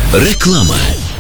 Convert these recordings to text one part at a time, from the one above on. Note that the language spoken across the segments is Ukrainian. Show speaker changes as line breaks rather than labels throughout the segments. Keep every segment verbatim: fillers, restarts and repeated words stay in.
Реклама.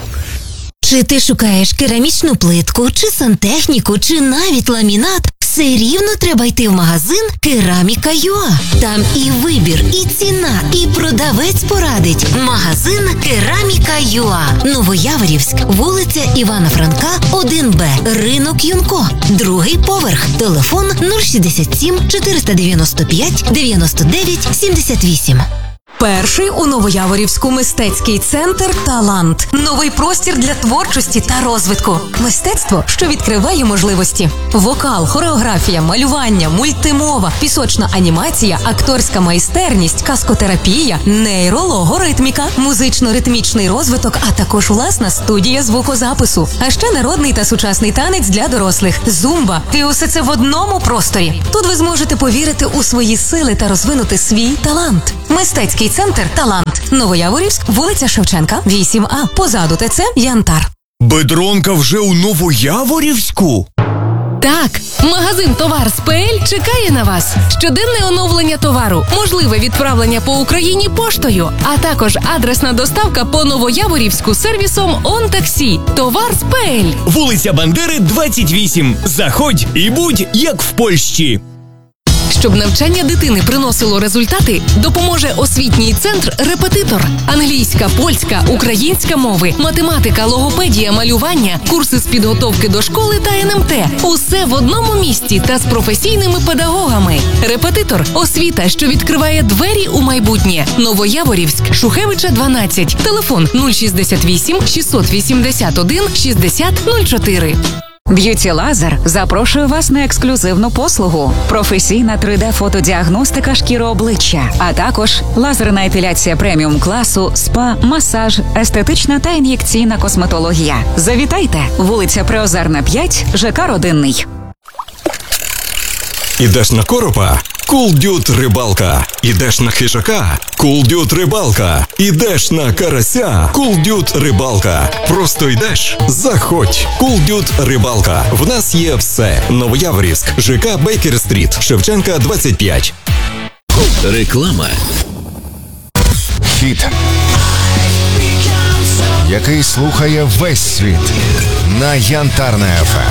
Чи ти шукаєш керамічну плитку, чи сантехніку, чи навіть ламінат? Все рівно треба йти в магазин Кераміка точка ю а. Там і вибір, і ціна, і продавець порадить. Магазин Кераміка точка ю а. Новояворівськ, вулиця Івана Франка, один Б, ринок Юнко. Другий поверх. Телефон нуль шістдесят сім чотириста дев'яносто п'ять дев'яносто дев'ять сімдесят вісім.
Перший у Новояворівську мистецький центр «Талант». Новий простір для творчості та розвитку. Мистецтво, що відкриває можливості. Вокал, хореографія, малювання, мультимова, пісочна анімація, акторська майстерність, каскотерапія, нейрологоритміка, музично-ритмічний розвиток, а також власна студія звукозапису. А ще народний та сучасний танець для дорослих, зумба. І усе це в одному просторі. Тут ви зможете повірити у свої сили та розвинути свій талант. Мистецький центр «Талант». Новояворівськ, вулиця Шевченка, вісім А. Позаду ТЦ «Янтар».
Бедронка вже у Новояворівську?
Так, магазин «Товар з ПЛ» чекає на вас. Щоденне оновлення товару, можливе відправлення по Україні поштою, а також адресна доставка по Новояворівську сервісом «Он-таксі». «Товар з ПЛ».
Вулиця Бандери, двадцять вісім. Заходь і будь як в Польщі.
Щоб навчання дитини приносило результати, допоможе освітній центр «Репетитор». Англійська, польська, українська мови, математика, логопедія, малювання, курси з підготовки до школи та ен ем те. Усе в одному місці та з професійними педагогами. «Репетитор» – освіта, що відкриває двері у майбутнє. Новояворівськ, Шухевича, дванадцять. Телефон нуль шістдесят вісім шістсот вісімдесят один шістдесят нуль чотири.
Б'юті Лазер запрошує вас на ексклюзивну послугу. Професійна три Д фотодіагностика шкіри обличчя, а також лазерна епіляція преміум класу, спа, масаж, естетична та ін'єкційна косметологія. Завітайте! Вулиця Приозерна, п'ять, ЖК «Родинний».
Ідеш на коропа? Кулдют рибалка. Ідеш на хижака? Кулдют рибалка. Ідеш на карася? Кулдют рибалка. Просто йдеш? Заходь. Кулдют рибалка. В нас є все. Новояворівськ, ЖК Бейкер-стріт, Шевченка, двадцять п'ять.
Реклама.
Хіт, який слухає весь світ на Янтарне еф ем.